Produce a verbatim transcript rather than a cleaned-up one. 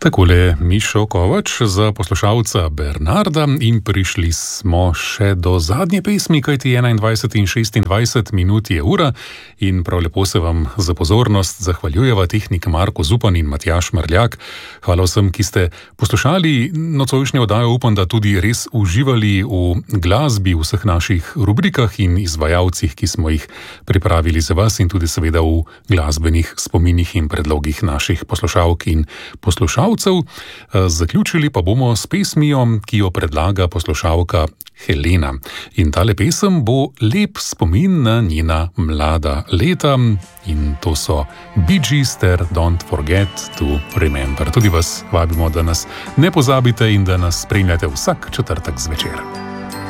Takole Mišo Kovač za poslušalca Bernarda in prišli smo še do zadnje pesmi, kajti enaindvajset in šestindvajset minut je ura in prav lepo se vam za pozornost zahvaljujeva tehnik Marko Zupan in Matjaž Mrljak. Hvala vsem, ki ste poslušali nocojšnjo oddajo, upam, da tudi res uživali v glasbi, v vseh naših rubrikah in izvajalcih, ki smo jih pripravili za vas in tudi seveda v glasbenih spominih in predlogih naših poslušalk in poslušalcev. Zaključili pa bomo s pesmijo, ki jo predlaga poslušalka Helena. In tale pesem bo lep spomin na njena mlada leta in to so Bee Gees ter Don't Forget to Remember. Tudi vas vabimo, da nas ne pozabite in da nas spremljate vsak četrtek zvečer.